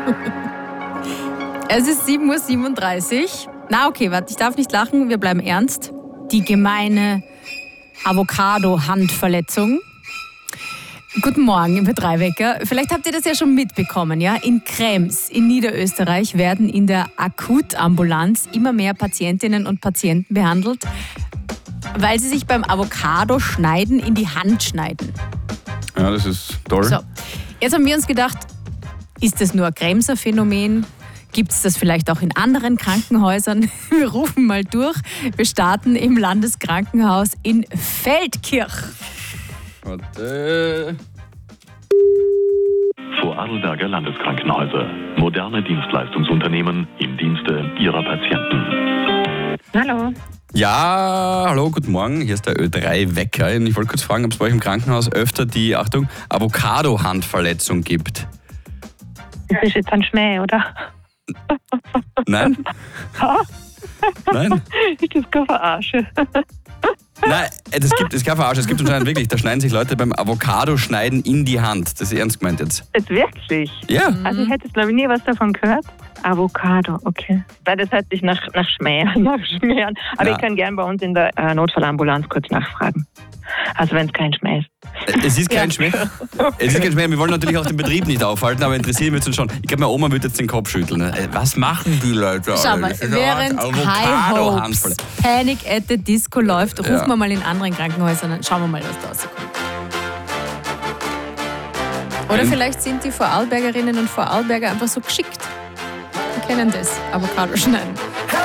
Es ist 7:37 Uhr. Na okay, warte, ich darf nicht lachen, wir bleiben ernst. Die gemeine Avocado-Handverletzung. Guten Morgen, liebe Dreiwecker. Vielleicht habt ihr das ja schon mitbekommen, ja? In Krems in Niederösterreich werden in der Akutambulanz immer mehr Patientinnen und Patienten behandelt, weil sie sich beim Avocado-Schneiden in die Hand schneiden. Ja, das ist toll. So, jetzt haben wir uns gedacht, ist das nur ein Kremser Phänomen? Gibt es das vielleicht auch in anderen Krankenhäusern? Wir rufen mal durch. Wir starten im Landeskrankenhaus in Feldkirch. Warte. Vorarlberger Landeskrankenhäuser. Moderne Dienstleistungsunternehmen im Dienste ihrer Patienten. Hallo. Ja, hallo, guten Morgen. Hier ist der Ö3-Wecker. Ich wollte kurz fragen, ob es bei euch im Krankenhaus öfter die, Achtung, Avocado-Handverletzung gibt. Das ist jetzt ein Schmäh, oder? Nein? Nein? Ist das keine Verarsche? Nein, es gibt keine Verarsche. Es gibt anscheinend wirklich, da schneiden sich Leute beim Avocado-Schneiden in die Hand. Das ist ernst gemeint jetzt. Jetzt wirklich? Ja. Also ich hätte jetzt, glaube ich, nie was davon gehört. Avocado, okay. Weil das hört sich nach Schmäh an. Aber Ja. ich kann gerne bei uns in der Notfallambulanz kurz nachfragen. Also wenn es kein Schmäh ist. Es ist kein Schmäh. Es ist kein Schmäh. Wir wollen natürlich auch den Betrieb nicht aufhalten, aber interessieren wir uns schon. Ich glaube, meine Oma würde jetzt den Kopf schütteln. Was machen die Leute? Schau mal, während High Hopes Panic at the Disco läuft, rufen wir mal in anderen Krankenhäusern an. Schauen wir mal, was da rauskommt. Oder vielleicht sind die Vorarlbergerinnen und Vorarlberger einfach so geschickt. Die kennen das, Avocado schneiden.